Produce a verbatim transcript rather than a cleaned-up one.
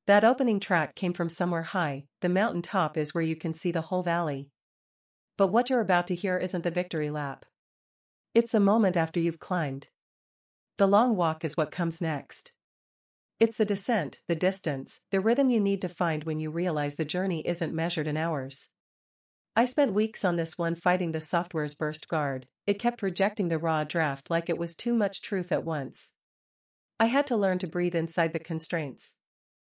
That opening track came from somewhere high. The mountain top is where you can see the whole valley. But what you're about to hear isn't the victory lap. It's the moment after you've climbed. The long walk is what comes next. It's the descent, the distance, the rhythm you need to find when you realize the journey isn't measured in hours. I spent weeks on this one fighting the software's burst guard. It kept rejecting the raw draft like it was too much truth at once. I had to learn to breathe inside the constraints.